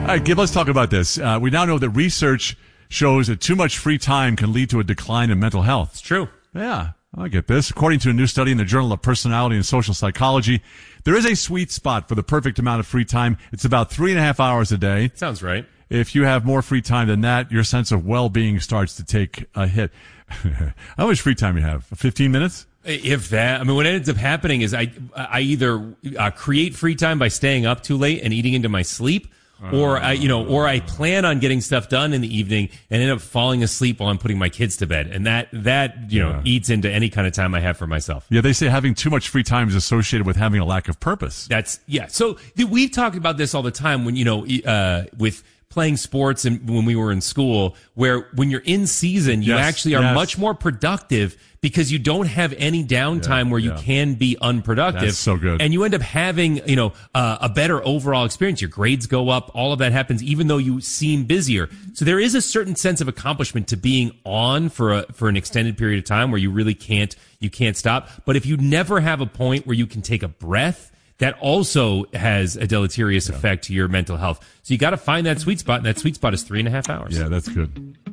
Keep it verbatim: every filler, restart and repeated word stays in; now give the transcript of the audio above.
right, Gib, let's talk about this. Uh, we now know that research shows that too much free time can lead to a decline in mental health. It's true. Yeah, I get this. According to a new study in the Journal of Personality and Social Psychology, there is a sweet spot for the perfect amount of free time. It's about three and a half hours a day. Sounds right. If you have more free time than that, your sense of well-being starts to take a hit. How much free time you have? fifteen minutes? If that, I mean, what ends up happening is I, I either uh, create free time by staying up too late and eating into my sleep, or I, you know, or I plan on getting stuff done in the evening and end up falling asleep while I'm putting my kids to bed, and that that you yeah. know eats into any kind of time I have for myself. Yeah, they say having too much free time is associated with having a lack of purpose. That's yeah. So we've talked about this all the time when you know uh, with. playing sports and when we were in school, where when you're in season, you yes, actually are yes. much more productive because you don't have any downtime yeah, where you yeah. can be unproductive. That's so good. And you end up having, you know, uh, a better overall experience. Your grades go up. All of that happens even though you seem busier. So there is a certain sense of accomplishment to being on for a, for an extended period of time where you really can't, you can't stop. But if you never have a point where you can take a breath, that also has a deleterious yeah. effect to your mental health. So you got to find that sweet spot, and that sweet spot is three and a half hours. Yeah, that's good.